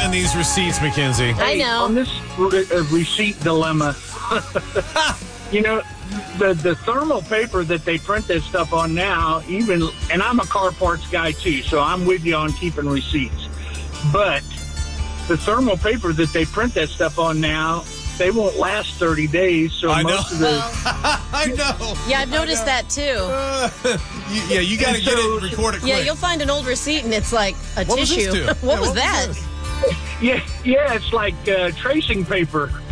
understand these receipts, Mackenzie. I know. On this receipt dilemma, you know, the thermal paper that they print this stuff on now, and I'm a car parts guy too, so I'm with you on keeping receipts. But the thermal paper that they print that stuff on now, they won't last 30 days. So most of the I know. Yeah, I've noticed that too. You got to get it and record it quick. Yeah, you'll find an old receipt and it's like a What was tissue. this to? What Yeah, was what that? this? yeah, it's like tracing paper.